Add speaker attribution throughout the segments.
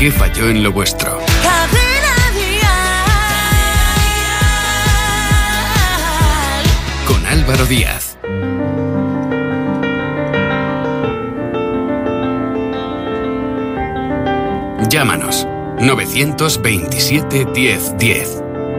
Speaker 1: ¿Qué falló en lo vuestro? Con Álvaro Díaz. Llámanos 927 10 10.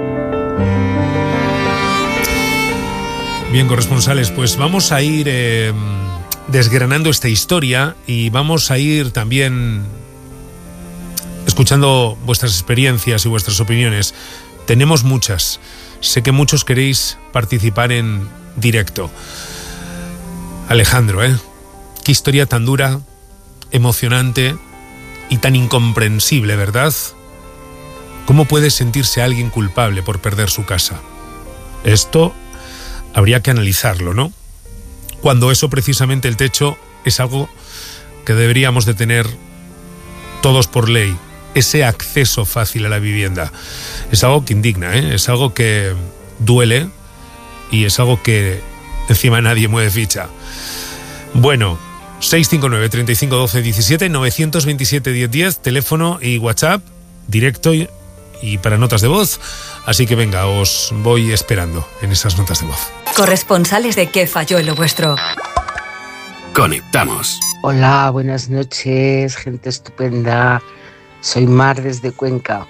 Speaker 2: Bien, corresponsales, pues vamos a ir desgranando esta historia y vamos a ir también escuchando vuestras experiencias y vuestras opiniones. Tenemos muchas. Sé que muchos queréis participar en directo. Alejandro, qué historia tan dura, emocionante y tan incomprensible, ¿verdad? ¿Cómo puede sentirse alguien culpable por perder su casa? Esto habría que analizarlo, ¿no? Cuando eso, precisamente el techo, es algo que deberíamos de tener todos por ley. Ese acceso fácil a la vivienda. Es algo que indigna, es algo que duele y es algo que encima nadie mueve ficha. Bueno, 659 35 12 17, 927 10 10, teléfono y WhatsApp, directo y para notas de voz. Así que venga, os voy esperando en esas notas de voz.
Speaker 3: Corresponsales de ¿Qué falló en lo vuestro?
Speaker 1: Conectamos.
Speaker 4: Hola, buenas noches, gente estupenda. Soy Mar desde Cuenca.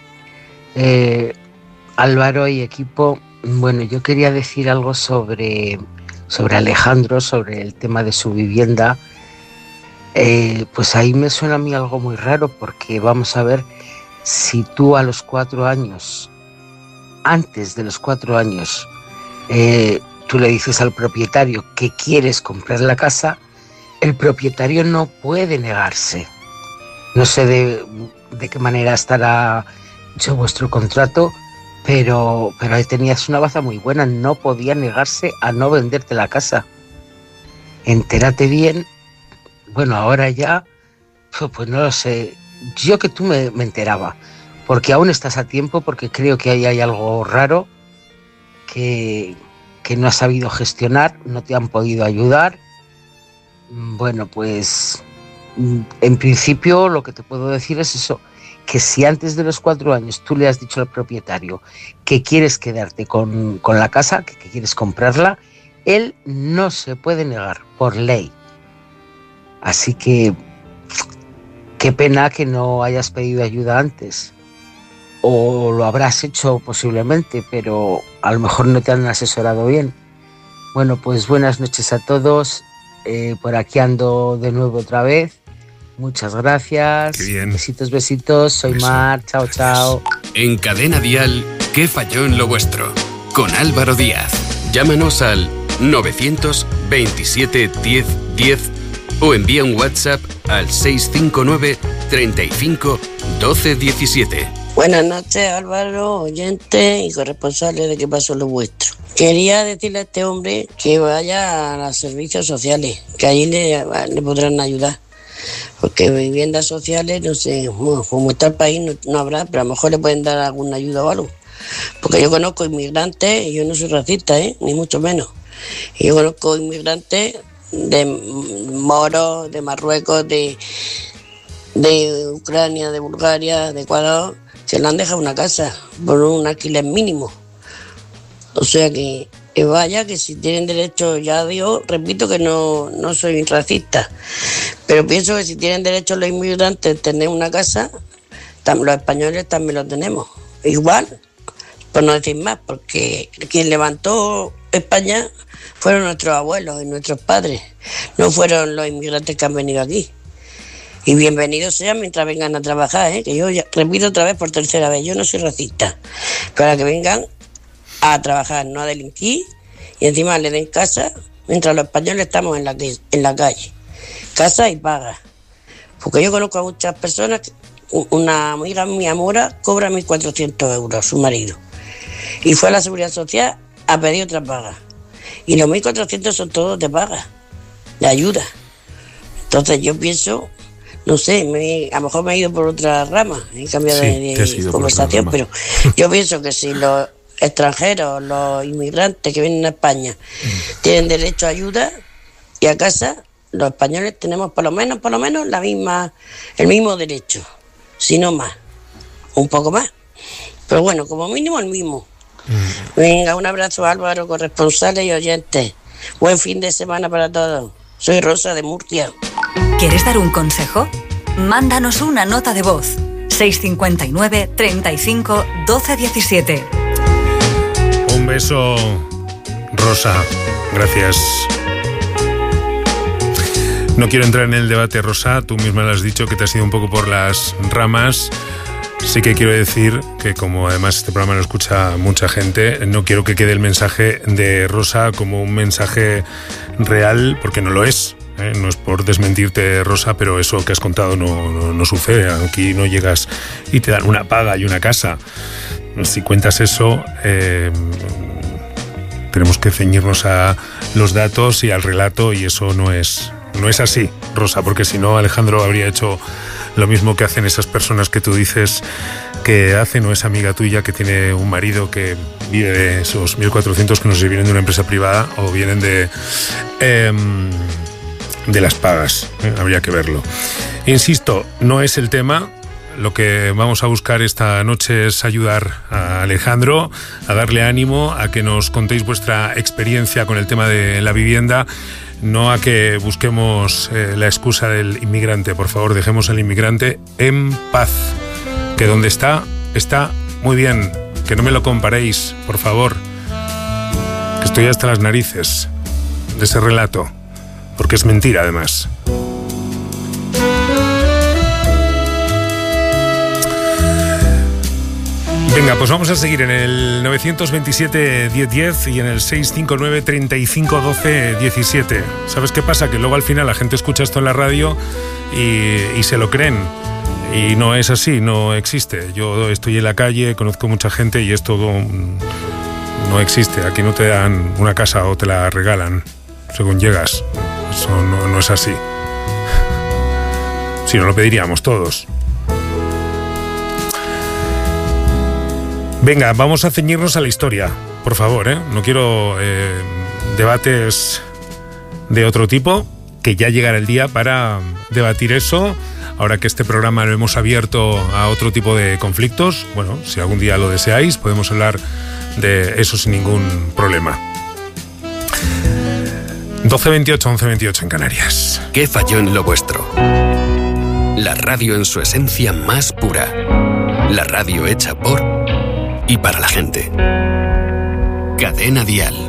Speaker 4: Álvaro y equipo, bueno, yo quería decir algo sobre Alejandro, sobre el tema de su vivienda. Pues ahí me suena a mí algo muy raro, porque vamos a ver, si tú a los 4 años, antes de los 4 años, tú le dices al propietario que quieres comprar la casa, el propietario no puede negarse. No sé de qué manera estará hecho vuestro contrato, pero ahí tenías una baza muy buena, no podía negarse a no venderte la casa. Entérate bien. Bueno, ahora ya, pues no lo sé. Yo que tú me enteraba, porque aún estás a tiempo, porque creo que ahí hay algo raro que no has sabido gestionar, no te han podido ayudar. Bueno, pues en principio lo que te puedo decir es eso, que si antes de los 4 años tú le has dicho al propietario que quieres quedarte con la casa, que quieres comprarla, él no se puede negar por ley. Así que qué pena que no hayas pedido ayuda antes, o lo habrás hecho posiblemente, pero a lo mejor no te han asesorado bien. Bueno, pues buenas noches a todos. Por aquí ando de nuevo otra vez. Muchas gracias.
Speaker 2: Qué bien.
Speaker 4: Besitos, besitos. Soy Mar. Chao, gracias. Chao.
Speaker 1: En Cadena Dial, ¿Qué falló en lo vuestro? Con Álvaro Díaz. Llámanos al 927 10 10 o envía un WhatsApp al 659 35 12 17.
Speaker 5: Buenas noches, Álvaro, oyente y corresponsable de ¿Qué pasó en lo vuestro? Quería decirle a este hombre que vaya a los servicios sociales, que allí le podrán ayudar. Porque viviendas sociales, no sé, como está el país no habrá, pero a lo mejor le pueden dar alguna ayuda o algo. Porque yo conozco inmigrantes, y yo no soy racista, ni mucho menos. Y yo conozco inmigrantes de moros, de Marruecos, de Ucrania, de Bulgaria, de Ecuador, que le han dejado una casa por un alquiler mínimo. O sea que vaya, que si tienen derecho, ya digo, repito que no soy racista, pero pienso que si tienen derecho los inmigrantes a tener una casa, los españoles también lo tenemos. Igual, por no decir más, porque quien levantó España fueron nuestros abuelos y nuestros padres, no fueron los inmigrantes que han venido aquí. Y bienvenidos sean mientras vengan a trabajar, que yo ya, repito otra vez por tercera vez, yo no soy racista, para que vengan a trabajar, no a delinquir, y encima le den casa, mientras los españoles estamos en la calle. Casa y paga. Porque yo conozco a muchas personas, una amiga mía, Mora, cobra 1.400 euros, su marido. Y fue a la Seguridad Social a pedir otra paga. Y los 1.400 son todos de paga, de ayuda. Entonces yo pienso, no sé, a lo mejor me he ido por otra rama, he cambiado de conversación, pero yo pienso que si los extranjeros, los inmigrantes que vienen a España tienen derecho a ayuda y a casa, los españoles tenemos por lo menos el mismo derecho. si no más, un poco más. Pero bueno, como mínimo el mismo. Venga, un abrazo, Álvaro, corresponsales y oyentes. Buen fin de semana para todos. Soy Rosa de Murcia.
Speaker 3: ¿Quieres dar un consejo? Mándanos una nota de voz. 659 35 12 17.
Speaker 2: Un beso, Rosa. Gracias. No quiero entrar en el debate, Rosa. Tú misma lo has dicho, que te has ido un poco por las ramas. Sí que quiero decir que, como además este programa lo escucha mucha gente, no quiero que quede el mensaje de Rosa como un mensaje real, porque no lo es. No es por desmentirte, Rosa, pero eso que has contado no sucede. Aquí no llegas y te dan una paga y una casa. Si cuentas eso, tenemos que ceñirnos a los datos y al relato, y eso no es así, Rosa, porque si no, Alejandro habría hecho lo mismo que hacen esas personas que tú dices que hacen, o esa amiga tuya que tiene un marido que vive de esos 1.400 que no sé si vienen de una empresa privada o vienen de las pagas. Habría que verlo. Insisto, no es el tema. Lo que vamos a buscar esta noche es ayudar a Alejandro, a darle ánimo, a que nos contéis vuestra experiencia con el tema de la vivienda, no a que busquemos la excusa del inmigrante. Por favor, dejemos al inmigrante en paz, que donde está muy bien, que no me lo comparéis, por favor, que estoy hasta las narices de ese relato, porque es mentira además. Venga, pues vamos a seguir en el 927-1010 y en el 659-3512-17. ¿Sabes qué pasa? Que luego al final la gente escucha esto en la radio y se lo creen. Y no es así, no existe. Yo estoy en la calle, conozco mucha gente y esto no existe. Aquí no te dan una casa o te la regalan según llegas. Eso no es así. Si no, lo pediríamos todos. Venga, vamos a ceñirnos a la historia, por favor, ¿eh? No quiero debates de otro tipo, que ya llegará el día para debatir eso. Ahora que este programa lo hemos abierto a otro tipo de conflictos, bueno, si algún día lo deseáis, podemos hablar de eso sin ningún problema. 12:28, 11:28 en Canarias.
Speaker 1: ¿Qué falló en lo vuestro? La radio en su esencia más pura. La radio hecha por y para la gente. Cadena Dial.